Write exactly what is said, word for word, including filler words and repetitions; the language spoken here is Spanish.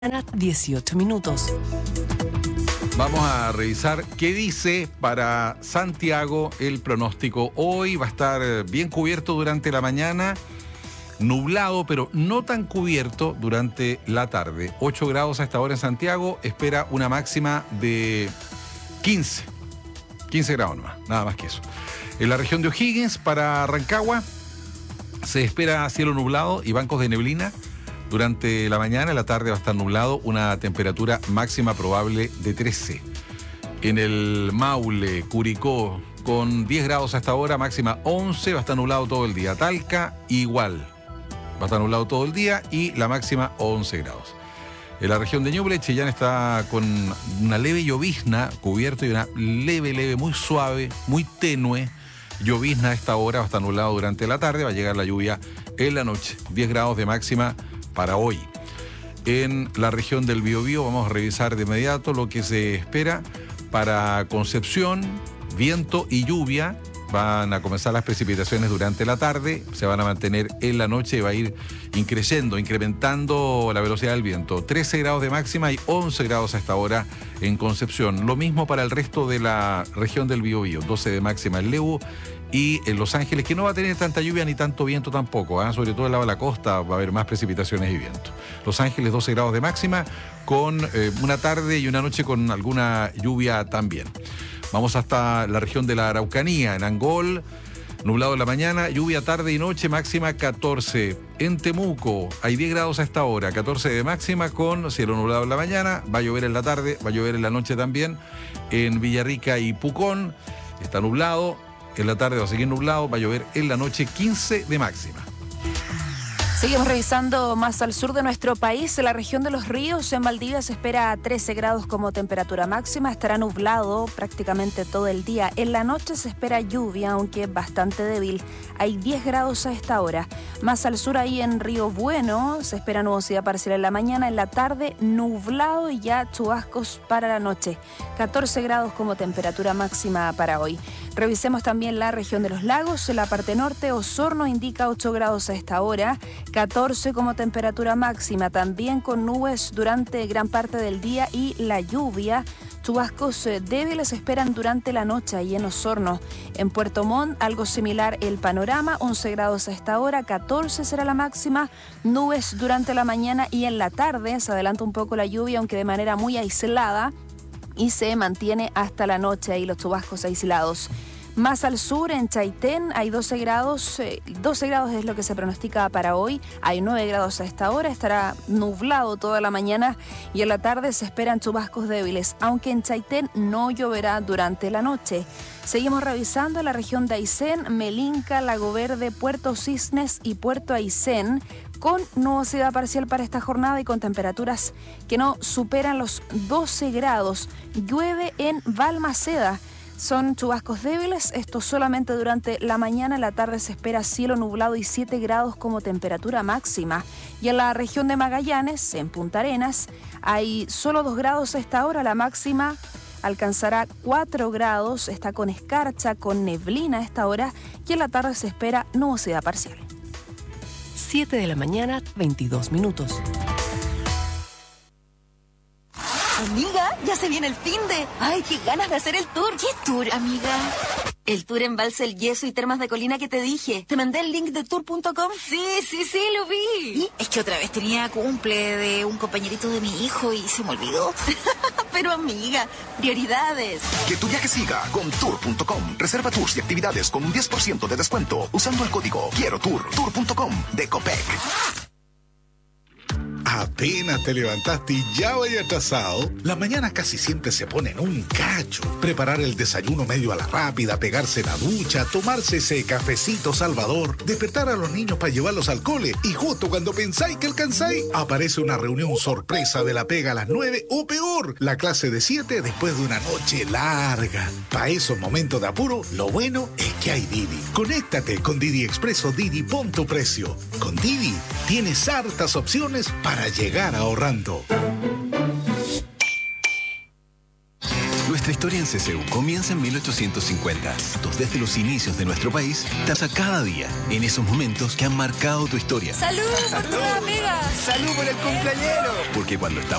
dieciocho minutos. Vamos a revisar qué dice para Santiago el pronóstico. Hoy va a estar bien cubierto durante la mañana, nublado, pero no tan cubierto durante la tarde. ocho grados a esta hora en Santiago, espera una máxima de quince. quince grados nomás, nada más que eso. En la región de O'Higgins, para Rancagua, se espera cielo nublado y bancos de neblina. Durante la mañana, en la tarde va a estar nublado, una temperatura máxima probable de trece. En el Maule, Curicó, con diez grados hasta ahora, máxima once, va a estar nublado todo el día. Talca, igual, va a estar nublado todo el día y la máxima once grados. En la región de Ñuble, Chillán está con una leve llovizna, cubierto y una leve, leve, muy suave, muy tenue llovizna a esta hora, va a estar nublado durante la tarde, va a llegar la lluvia en la noche. diez grados de máxima para hoy. En la región del Biobío vamos a revisar de inmediato lo que se espera para Concepción, viento y lluvia. Van a comenzar las precipitaciones durante la tarde, se van a mantener en la noche y va a ir increciendo, incrementando la velocidad del viento. trece grados de máxima y once grados a esta hora en Concepción. Lo mismo para el resto de la región del Biobío, doce de máxima en Lebu y en Los Ángeles, que no va a tener tanta lluvia ni tanto viento tampoco, ¿eh? Sobre todo el lado de la costa va a haber más precipitaciones y viento. Los Ángeles doce grados de máxima con eh, una tarde y una noche con alguna lluvia también. Vamos hasta la región de la Araucanía, en Angol, nublado en la mañana, lluvia tarde y noche, máxima catorce. En Temuco hay diez grados a esta hora, catorce de máxima con cielo nublado en la mañana, va a llover en la tarde, va a llover en la noche también. En Villarrica y Pucón está nublado, en la tarde va a seguir nublado, va a llover en la noche, quince de máxima. Seguimos revisando más al sur de nuestro país, en la región de Los Ríos, en Valdivia se espera trece grados como temperatura máxima, estará nublado prácticamente todo el día. En la noche se espera lluvia, aunque bastante débil, hay diez grados a esta hora. Más al sur, ahí en Río Bueno, se espera nubosidad parcial en la mañana, en la tarde nublado y ya chubascos para la noche. catorce grados como temperatura máxima para hoy. Revisemos también la región de los lagos, en la parte norte, Osorno indica ocho grados a esta hora, catorce como temperatura máxima, también con nubes durante gran parte del día y la lluvia. Chubascos débiles se esperan durante la noche ahí en Osorno. En Puerto Montt, algo similar el panorama, once grados a esta hora, catorce será la máxima, nubes durante la mañana y en la tarde, se adelanta un poco la lluvia, aunque de manera muy aislada, y se mantiene hasta la noche ahí los chubascos aislados. Más al sur, en Chaitén, hay doce grados, eh, doce grados es lo que se pronostica para hoy, hay nueve grados a esta hora, estará nublado toda la mañana y en la tarde se esperan chubascos débiles, aunque en Chaitén no lloverá durante la noche. Seguimos revisando la región de Aysén, Melinca, Lago Verde, Puerto Cisnes y Puerto Aysén, con nubosidad parcial para esta jornada y con temperaturas que no superan los doce grados. Llueve en Balmaceda. Son chubascos débiles, esto solamente durante la mañana, en la tarde se espera cielo nublado y siete grados como temperatura máxima. Y en la región de Magallanes, en Punta Arenas, hay solo dos grados a esta hora, la máxima alcanzará cuatro grados, está con escarcha, con neblina a esta hora y en la tarde se espera nubosidad parcial. siete de la mañana, veintidós minutos. Amiga, ya se viene el finde. Ay, qué ganas de hacer el tour. ¿Qué tour, amiga? El tour Embalse El Yeso y Termas de Colina que te dije. ¿Te mandé el link de tour punto com? Sí, sí, sí, lo vi. ¿Y? Es que otra vez tenía cumple de un compañerito de mi hijo y se me olvidó. Pero amiga, prioridades. Que tu viaje siga con tour punto com. Reserva tours y actividades con un diez por ciento de descuento usando el código Quiero Tour. tour punto com de Copec. Apenas te levantaste y ya vaya atrasado. Las mañanas casi siempre se ponen un cacho. Preparar el desayuno medio a la rápida, pegarse la ducha, tomarse ese cafecito salvador, despertar a los niños para llevarlos al cole y justo cuando pensáis que alcanzáis, aparece una reunión sorpresa de la pega a las nueve o peor, la clase de siete después de una noche larga. Para esos momentos de apuro, lo bueno es que hay Didi. Conéctate con Didi Expreso o Didi Pon tu Precio. Con Didi tienes hartas opciones para llegar ahorrando. Nuestra historia en C C U comienza en mil ochocientos cincuenta. Desde los inicios de nuestro país, hasta cada día, en esos momentos que han marcado tu historia. ¡Salud por tu amiga! ¡Salud por el cumpleañero! Porque cuando estamos